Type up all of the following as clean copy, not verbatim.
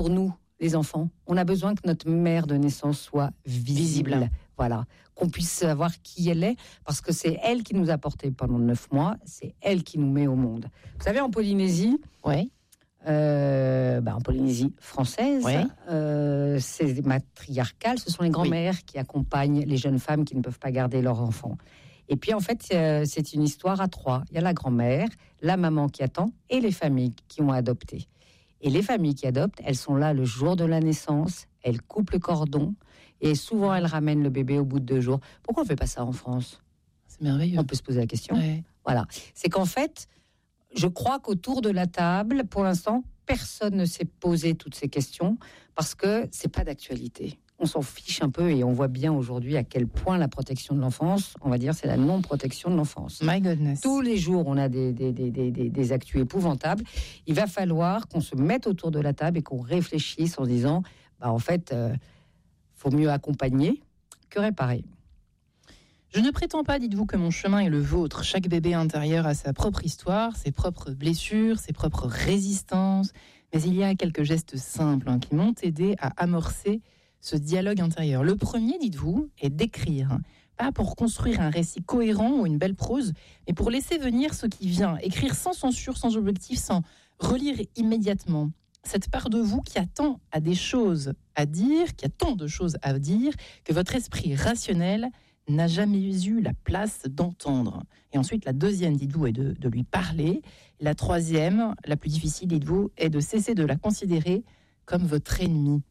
pour nous, les enfants, on a besoin que notre mère de naissance soit visible. Voilà, qu'on puisse savoir qui elle est, parce que c'est elle qui nous a portés pendant 9 mois, c'est elle qui nous met au monde. Vous savez, en Polynésie, en Polynésie française, c'est matriarcal, ce sont les grands-mères qui accompagnent les jeunes femmes qui ne peuvent pas garder leurs enfants. Et puis, en fait, c'est une histoire à 3. Il y a la grand-mère, la maman qui attend et les familles qui ont adopté. Et les familles qui adoptent, elles sont là le jour de la naissance, elles coupent le cordon et souvent elles ramènent le bébé au bout de 2 jours. Pourquoi on ne fait pas ça en France ? C'est merveilleux. On peut se poser la question. Voilà. C'est qu'en fait, je crois qu'autour de la table, pour l'instant, personne ne s'est posé toutes ces questions parce que ce n'est pas d'actualité. On s'en fiche un peu et on voit bien aujourd'hui à quel point la protection de l'enfance, on va dire, c'est la non-protection de l'enfance. My goodness. Tous les jours, on a des actus épouvantables. Il va falloir qu'on se mette autour de la table et qu'on réfléchisse en disant, en fait, faut mieux accompagner que réparer. Je ne prétends pas, dites-vous, que mon chemin est le vôtre. Chaque bébé intérieur a sa propre histoire, ses propres blessures, ses propres résistances. Mais il y a quelques gestes simples qui m'ont aidé à amorcer ce dialogue intérieur. Le premier, dites-vous, est d'écrire. Pas pour construire un récit cohérent ou une belle prose, mais pour laisser venir ce qui vient. Écrire sans censure, sans objectif, sans relire immédiatement. Cette part de vous qui a tant à des choses à dire, qui a tant de choses à dire, que votre esprit rationnel n'a jamais eu la place d'entendre. Et ensuite, la deuxième, dites-vous, est de lui parler. Et la troisième, la plus difficile, dites-vous, est de cesser de la considérer comme votre ennemi.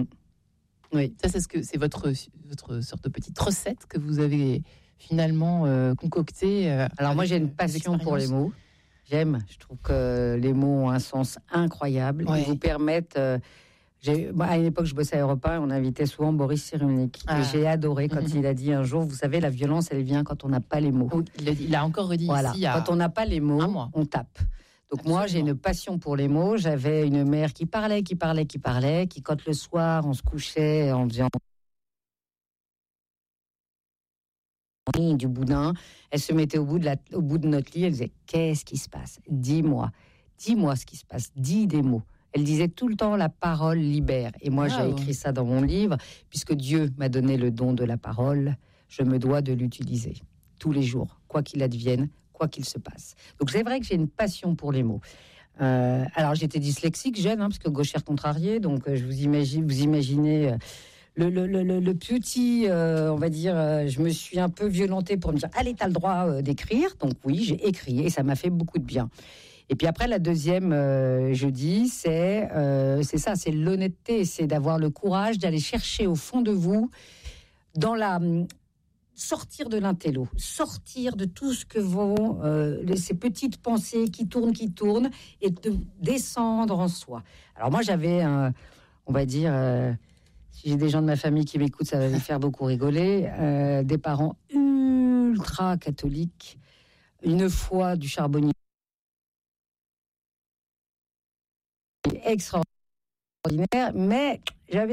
Oui, ça c'est votre sorte de petite recette que vous avez finalement concoctée. Alors moi j'ai une passion pour les mots. Je trouve que les mots ont un sens incroyable. Ils vous permettent. À une époque, je bossais à Europe 1, on invitait souvent Boris Cyrulnik. Et j'ai adoré quand il a dit un jour, vous savez, la violence, elle vient quand on n'a pas les mots. Oui, il a encore redit ici. Quand on n'a pas les mots, on tape. Donc absolument. Moi, j'ai une passion pour les mots. J'avais une mère qui parlait, qui quand le soir, on se couchait en faisant du boudin, elle se mettait au bout de notre lit, elle disait « Qu'est-ce qui se passe ? Dis-moi ce qui se passe, dis des mots ». Elle disait tout le temps « La parole libère ». Et moi, j'ai écrit ça dans mon livre. Puisque Dieu m'a donné le don de la parole, je me dois de l'utiliser tous les jours, quoi qu'il advienne, quoi qu'il se passe. Donc c'est vrai que j'ai une passion pour les mots. Alors j'étais dyslexique jeune, parce que gauchère contrariée, donc vous imaginez le petit, on va dire, je me suis un peu violentée pour me dire allez, t'as le droit d'écrire. Donc oui, j'ai écrit et ça m'a fait beaucoup de bien. Et puis après, la deuxième, je dis, c'est ça, c'est l'honnêteté, c'est d'avoir le courage d'aller chercher au fond de vous, sortir de l'intello, sortir de tout ce que vont ces petites pensées qui tournent, et de descendre en soi. Alors moi, j'avais, on va dire, si j'ai des gens de ma famille qui m'écoutent, ça va les faire beaucoup rigoler, des parents ultra catholiques, une foi du charbonnier extraordinaire, mais j'avais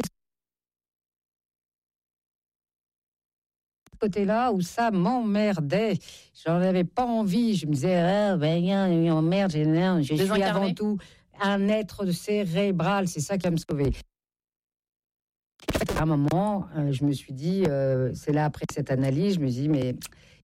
côté-là où ça m'emmerdait. J'en avais pas envie. Je me disais, il m'emmerde, je suis avant tout un être cérébral, c'est ça qui va me sauver. À un moment, je me suis dit, c'est là après cette analyse, je me dis, mais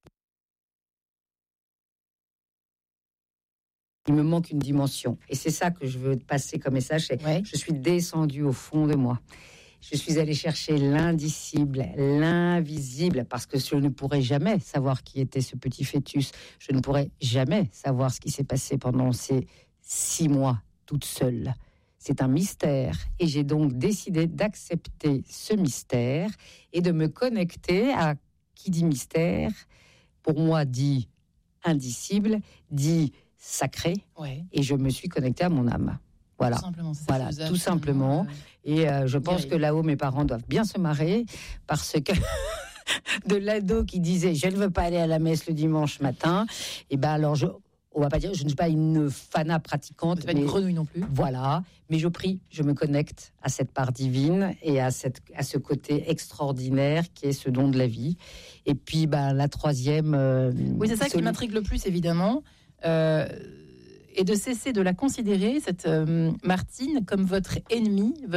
il me manque une dimension. Et c'est ça que je veux passer comme message, c'est je suis descendue au fond de moi. Je suis allée chercher l'indicible, l'invisible, parce que je ne pourrais jamais savoir qui était ce petit fœtus. Je ne pourrais jamais savoir ce qui s'est passé pendant ces 6 mois, toute seule. C'est un mystère. Et j'ai donc décidé d'accepter ce mystère et de me connecter à qui dit mystère, pour moi dit indicible, dit sacré. Et je me suis connectée à mon âme. Voilà, tout simplement. Et je pense que là-haut, mes parents doivent bien se marrer parce que de l'ado qui disait « je ne veux pas aller à la messe le dimanche matin », et ben alors on va pas dire, je ne suis pas une fana pratiquante. Pas une grenouille non plus. Voilà, mais je prie, je me connecte à cette part divine et à ce côté extraordinaire qui est ce don de la vie. Et puis la troisième... oui, c'est ça qui m'intrigue le plus, évidemment. et de cesser de la considérer, cette Martine, comme votre ennemie,